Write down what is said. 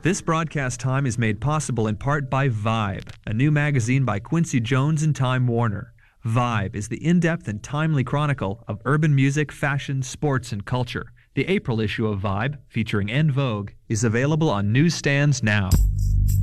This broadcast time is made possible in part by Vibe, a new magazine by Quincy Jones and Time Warner. Vibe is the in-depth and timely chronicle of urban music, fashion, sports, and culture. The April issue of Vibe, featuring En Vogue, is available on newsstands now.